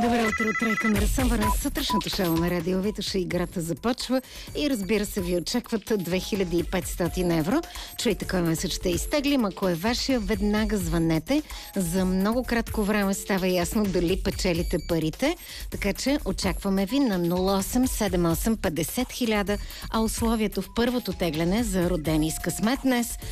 Добро утро от Тройка на Ръсъмване. Сутрешното шоу на Радио Витоша. Играта започва и разбира се ви очакват 2500 евро. Чуйте кой месец ще изтеглим. Ако е вашия, веднага звънете. За много кратко време става ясно дали печелите парите. Така че очакваме ви на 0878 50 000, а условието в първото тегляне за родени с късмет днес